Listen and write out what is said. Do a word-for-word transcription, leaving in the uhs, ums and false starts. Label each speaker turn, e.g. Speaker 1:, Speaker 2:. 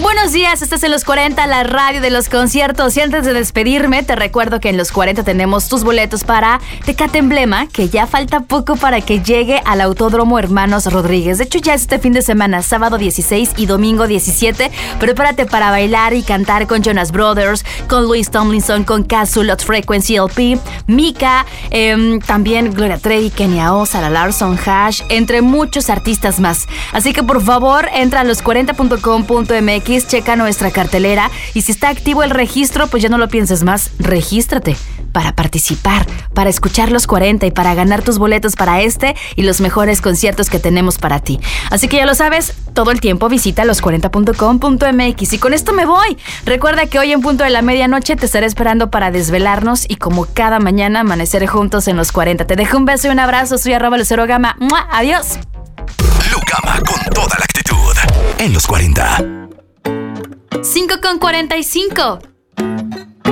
Speaker 1: Buenos días, estás en Los cuarenta, la radio de los conciertos. Y antes de despedirme, te recuerdo que en Los cuarenta tenemos tus boletos para Tecate Emblema, que ya falta poco para que llegue al Autódromo Hermanos Rodríguez. De hecho, ya es este fin de semana, sábado dieciséis y domingo diecisiete. Prepárate para bailar y cantar con Jonas Brothers, con Louis Tomlinson, con Kazu, Lost Frequency L P, Mika, eh, también Gloria Trevi, Kenia O, Sara Larson, Hash, entre muchos artistas más. Así que por favor, entra a los cuarenta punto com punto m x, checa nuestra cartelera y si está activo el registro, pues ya no lo pienses más, regístrate para participar, para escuchar Los cuarenta y para ganar tus boletos para este y los mejores conciertos que tenemos para ti. Así que ya lo sabes, todo el tiempo visita los cuarenta punto com punto m x y con esto me voy. Recuerda que hoy en punto de la medianoche te estaré esperando para desvelarnos y como cada mañana amanecer juntos en Los cuarenta. Te dejo un beso y un abrazo, soy arroba Lucero Gama. ¡Mua! Adiós.
Speaker 2: Lucama con toda la actitud en Los cuarenta.
Speaker 1: cinco con cuarenta y cinco.